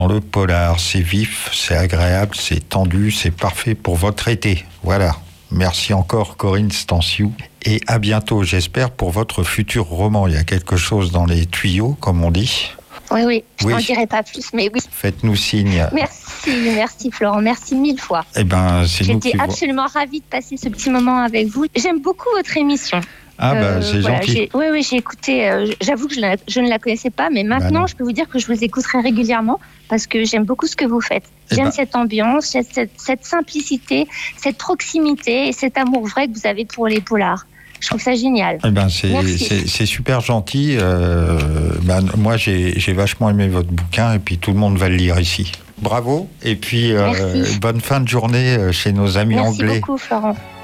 Le polar, c'est vif, c'est agréable, c'est tendu, c'est parfait pour votre été. Voilà. Merci encore Corinne Stanciou. Et à bientôt, j'espère, pour votre futur roman. Il y a quelque chose dans les tuyaux, comme on dit. Oui, je n'en dirai pas plus, mais oui. Faites-nous signe. Merci Florent, merci 1000 fois. C'est nous qui... J'étais absolument ravie de passer ce petit moment avec vous. J'aime beaucoup votre émission. C'est gentil. Oui, j'ai écouté. J'avoue que je ne la connaissais pas, mais maintenant, je peux vous dire que je vous écouterai régulièrement parce que j'aime beaucoup ce que vous faites. J'aime cette ambiance, cette simplicité, cette proximité et cet amour vrai que vous avez pour les polars. Je trouve ça génial. C'est super gentil. Moi, j'ai vachement aimé votre bouquin et puis tout le monde va le lire ici. Bravo et puis bonne fin de journée chez nos amis anglais. Merci beaucoup, Florent.